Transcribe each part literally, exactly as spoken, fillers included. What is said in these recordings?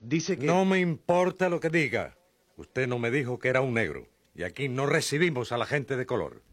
Dice que... No me importa lo que diga. Usted no me dijo que era un negro. Y aquí no recibimos a la gente de color.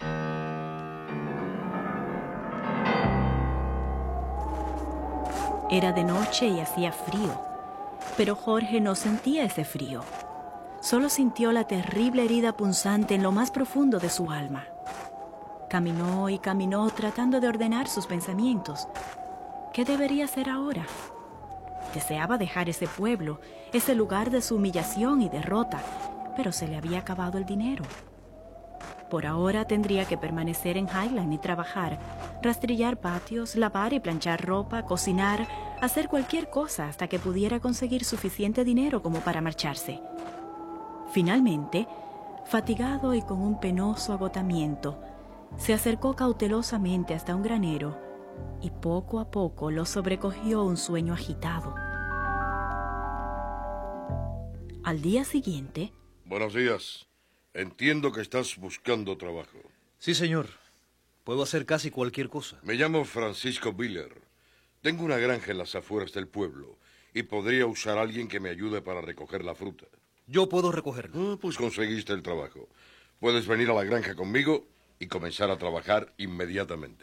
Era de noche y hacía frío. Pero Jorge no sentía ese frío. Solo sintió la terrible herida punzante en lo más profundo de su alma. Caminó y caminó tratando de ordenar sus pensamientos. ¿Qué debería hacer ahora? Deseaba dejar ese pueblo, ese lugar de su humillación y derrota, pero se le había acabado el dinero. Por ahora tendría que permanecer en Highland y trabajar, rastrillar patios, lavar y planchar ropa, cocinar, hacer cualquier cosa hasta que pudiera conseguir suficiente dinero como para marcharse. Finalmente, fatigado y con un penoso agotamiento, se acercó cautelosamente hasta un granero y poco a poco lo sobrecogió un sueño agitado. Al día siguiente... Buenos días. Entiendo que estás buscando trabajo. Sí, señor. Puedo hacer casi cualquier cosa. Me llamo Francisco Biller. Tengo una granja en las afueras del pueblo y podría usar a alguien que me ayude para recoger la fruta. Yo puedo recogerla. Ah, pues conseguiste el trabajo. Puedes venir a la granja conmigo y comenzar a trabajar inmediatamente.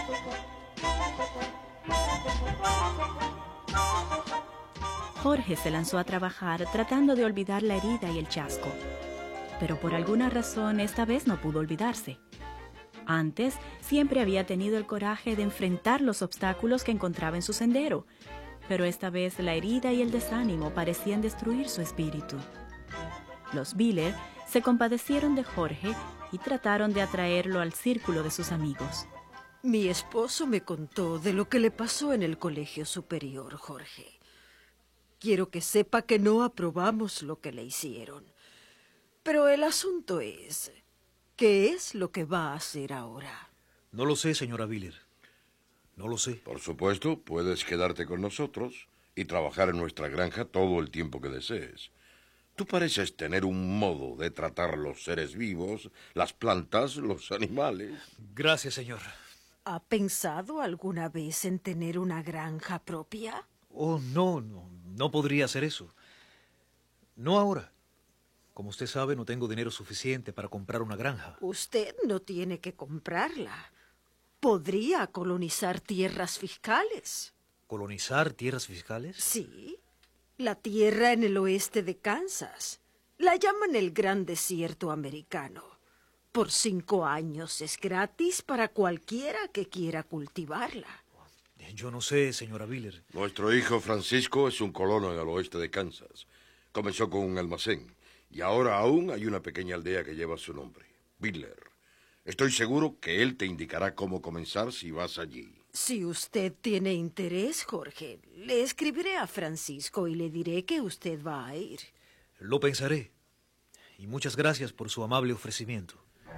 Jorge se lanzó a trabajar tratando de olvidar la herida y el chasco. Pero por alguna razón esta vez no pudo olvidarse. Antes siempre había tenido el coraje de enfrentar los obstáculos que encontraba en su sendero, pero esta vez la herida y el desánimo parecían destruir su espíritu. Los Biller se compadecieron de Jorge y trataron de atraerlo al círculo de sus amigos. Mi esposo me contó de lo que le pasó en el colegio superior, Jorge. Quiero que sepa que no aprobamos lo que le hicieron. Pero el asunto es, ¿qué es lo que va a hacer ahora? No lo sé, señora Biller. No lo sé. Por supuesto, puedes quedarte con nosotros y trabajar en nuestra granja todo el tiempo que desees. Tú pareces tener un modo de tratar los seres vivos, las plantas, los animales. Gracias, señor. ¿Ha pensado alguna vez en tener una granja propia? Oh, no, no, no podría hacer eso. No ahora. Como usted sabe, no tengo dinero suficiente para comprar una granja. Usted no tiene que comprarla. Podría colonizar tierras fiscales. ¿Colonizar tierras fiscales? Sí. La tierra en el oeste de Kansas. La llaman el Gran Desierto Americano. Por cinco años es gratis para cualquiera que quiera cultivarla. Yo no sé, señora Biller. Nuestro hijo Francisco es un colono en el oeste de Kansas. Comenzó con un almacén y ahora aún hay una pequeña aldea que lleva su nombre, Biller. Estoy seguro que él te indicará cómo comenzar si vas allí. Si usted tiene interés, Jorge, le escribiré a Francisco y le diré que usted va a ir. Lo pensaré. Y muchas gracias por su amable ofrecimiento.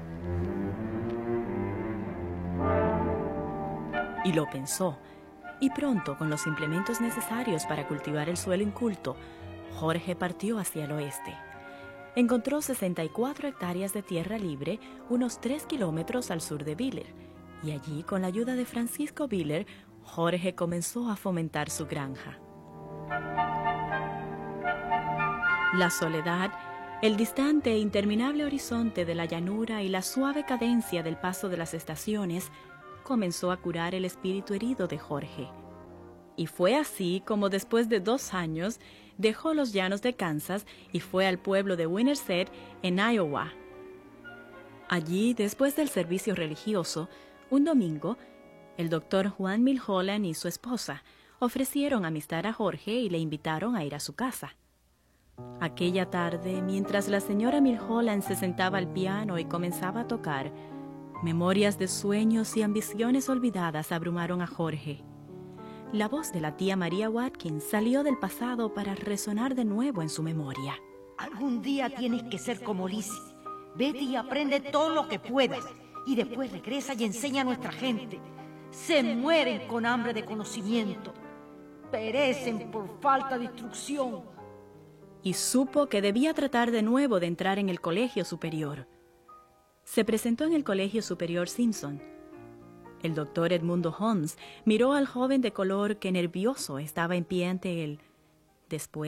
Y lo pensó. Y pronto, con los implementos necesarios para cultivar el suelo inculto, Jorge partió hacia el oeste. Encontró sesenta y cuatro hectáreas de tierra libre, unos tres kilómetros al sur de Biller, y allí, con la ayuda de Francisco Biller, Jorge comenzó a fomentar su granja. La soledad, el distante e interminable horizonte de la llanura y la suave cadencia del paso de las estaciones comenzó a curar el espíritu herido de Jorge. Y fue así como después de dos años dejó los llanos de Kansas y fue al pueblo de Winnerset en Iowa. Allí, después del servicio religioso, un domingo, el doctor Juan Milholland y su esposa ofrecieron amistad a Jorge y le invitaron a ir a su casa. Aquella tarde, mientras la señora Milholland se sentaba al piano y comenzaba a tocar, memorias de sueños y ambiciones olvidadas abrumaron a Jorge. La voz de la tía María Watkins salió del pasado para resonar de nuevo en su memoria. Algún día tienes que ser como Lizzie. Vete y aprende todo lo que puedas. Y después regresa y enseña a nuestra gente. Se mueren con hambre de conocimiento. Perecen por falta de instrucción. Y supo que debía tratar de nuevo de entrar en el colegio superior. Se presentó en el colegio superior Simpson. El doctor Edmundo Holmes miró al joven de color que nervioso estaba en pie ante él. Después